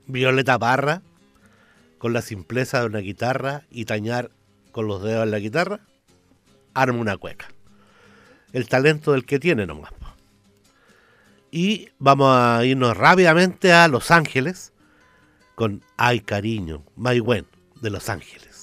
Violeta Parra, con la simpleza de una guitarra y tañar con los dedos en la guitarra, arma una cueca. El talento del que tiene nomás. Y vamos a irnos rápidamente a Los Ángeles con Ay Cariño, My Gwen de Los Ángeles.